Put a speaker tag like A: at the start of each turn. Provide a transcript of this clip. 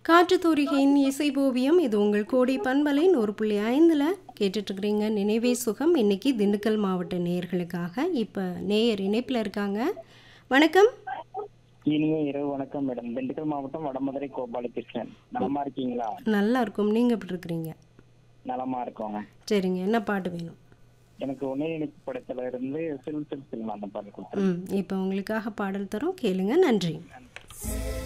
A: காற்றுத்தூரிகையின் இசைபோவியம் இது உங்கள் கோடை பண்பலை 100.5ல் கேட்டுட்ருக்குறீங்க. நினைவே சுகம். இன்னைக்கு திண்டுக்கல் மாவட்ட நேயர்களுக்காக. இப்போ நேயர் இணைப்பில் இருக்காங்க. வணக்கம்.
B: இனிய இரவு வணக்கம் மேடம். திண்டுக்கல் மாவட்டம் வடமதுரை கோபாலகிருஷ்ணன். நலமா இருக்கீங்களா?
A: நல்லா இருக்கும். நீங்கள் எப்படி இருக்கிறீங்க?
B: நலமா இருக்கோங்க.
A: சரிங்க, என்ன பாட்டு வேணும்?
B: எனக்கு ஒன்னே இணைப்பு படத்துல இருந்து சில் சில் சில் அந்த பாட்டு கொடுத்துருங்க.
A: இப்போ உங்களுக்காக பாடல் தரோம், கேளுங்க. நன்றி.